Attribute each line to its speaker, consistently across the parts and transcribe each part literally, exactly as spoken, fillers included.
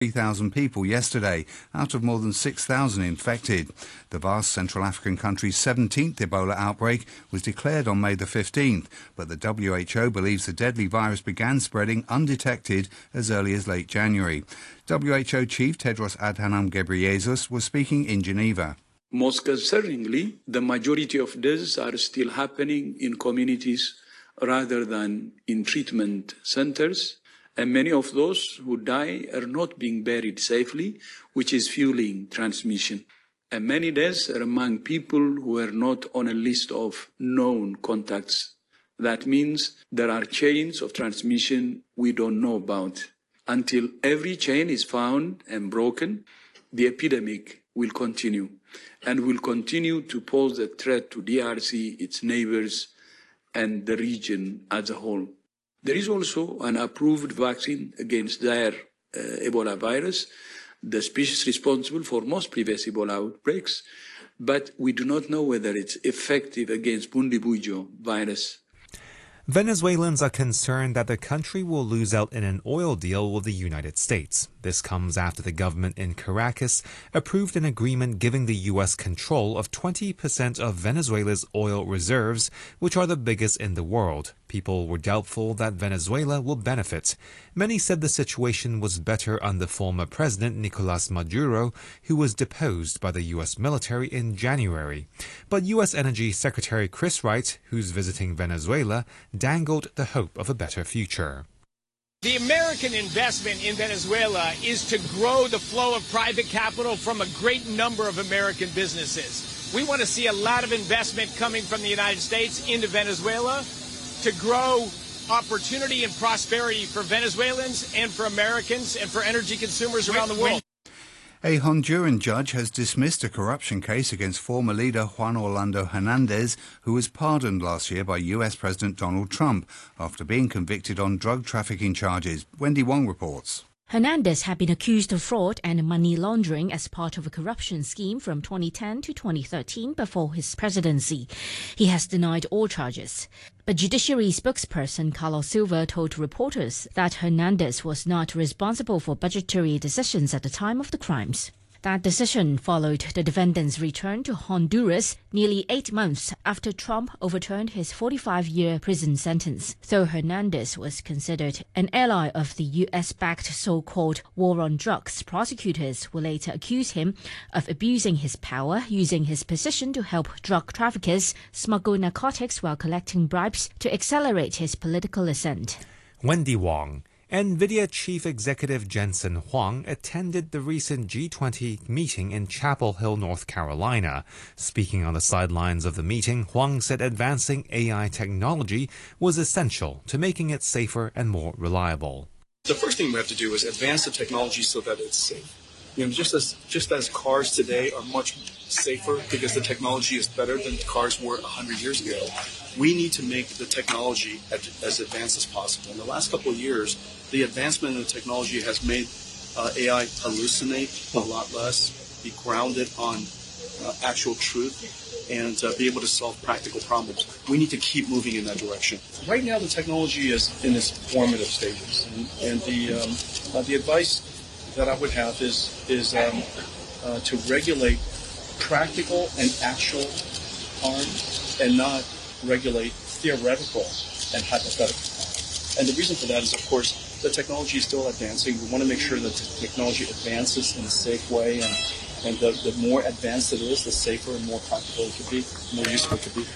Speaker 1: three thousand people yesterday, out of more than six thousand infected. The vast Central African country's seventeenth Ebola outbreak was declared on May the fifteenth, but the W H O believes the deadly virus began spreading undetected as early as late January. W H O Chief Tedros Adhanom Ghebreyesus was speaking in Geneva.
Speaker 2: Most concerningly, the majority of deaths are still happening in communities rather than in treatment centers. And many of those who die are not being buried safely, which is fueling transmission. And many deaths are among people who are not on a list of known contacts. That means there are chains of transmission we don't know about. Until every chain is found and broken, the epidemic will continue and will continue to pose a threat to D R C, its neighbors, and the region as a whole. There is also an approved vaccine against Zaire uh, Ebola virus, the species responsible for most previous Ebola outbreaks, but we do not know whether it's effective against Bundibugyo virus.
Speaker 3: Venezuelans are concerned that the country will lose out in an oil deal with the United States. This comes after the government in Caracas approved an agreement giving the U S control of twenty percent of Venezuela's oil reserves, which are the biggest in the world. People were doubtful that Venezuela will benefit. Many said the situation was better under former President Nicolas Maduro, who was deposed by the U S military in January. But U S Energy Secretary Chris Wright, who's visiting Venezuela, dangled the hope of a better future.
Speaker 4: The American investment in Venezuela is to grow the flow of private capital from a great number of American businesses. We want to see a lot of investment coming from the United States into Venezuela to grow opportunity and prosperity for Venezuelans and for Americans and for energy consumers around the world.
Speaker 1: A Honduran judge has dismissed a corruption case against former leader Juan Orlando Hernandez, who was pardoned last year by U S President Donald Trump after being convicted on drug trafficking charges. Wendy Wong reports.
Speaker 5: Hernandez had been accused of fraud and money laundering as part of a corruption scheme from twenty ten to twenty thirteen before his presidency. He has denied all charges. But Judiciary spokesperson Carlos Silva told reporters that Hernandez was not responsible for budgetary decisions at the time of the crimes. That decision followed the defendant's return to Honduras nearly eight months after Trump overturned his forty-five-year prison sentence. Though Hernandez was considered an ally of the U S-backed so-called war on drugs, prosecutors will later accuse him of abusing his power, using his position to help drug traffickers smuggle narcotics while collecting bribes to accelerate his political ascent.
Speaker 3: Wendy Wong. NVIDIA Chief Executive Jensen Huang attended the recent G twenty meeting in Chapel Hill, North Carolina. Speaking on the sidelines of the meeting, Huang said advancing A I technology was essential to making it safer and more reliable.
Speaker 6: The first thing we have to do is advance the technology so that it's safe. You know, just as just as cars today are much safer because the technology is better than cars were one hundred years ago, we need to make the technology as advanced as possible. In the last couple of years, the advancement in the technology has made uh, A I hallucinate a lot less, be grounded on uh, actual truth, and uh, be able to solve practical problems. We need to keep moving in that direction. Right now, the technology is in its formative stages, and, and the um, uh, the advice that I would have is is um, uh, to regulate practical and actual harm, and not regulate theoretical and hypothetical harm. And the reason for that is, of course, the technology is still advancing. We want to make sure that the technology advances in a safe way, and, and the, the more advanced it is, the safer and more practical it could be, more useful it could be.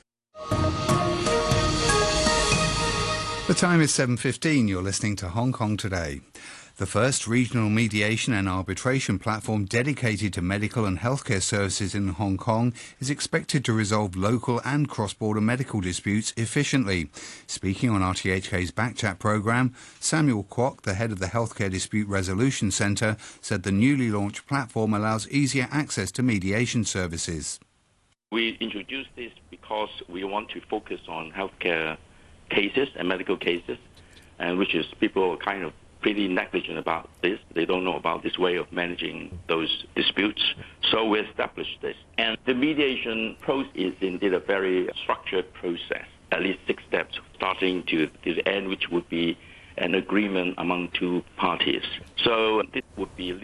Speaker 1: The time is seven fifteen. You're listening to Hong Kong Today. The first regional mediation and arbitration platform dedicated to medical and healthcare services in Hong Kong is expected to resolve local and cross-border medical disputes efficiently. Speaking on R T H K's Backchat programme, Samuel Kwok, the head of the Healthcare Dispute Resolution Centre, said the newly launched platform allows easier access to mediation services.
Speaker 7: We introduced this because we want to focus on healthcare cases and medical cases, and which is people are kind of pretty negligent about this. They don't know about this way of managing those disputes. So we established this. And the mediation process is indeed a very structured process, at least six steps, starting to, to the end, which would be an agreement among two parties. So this would be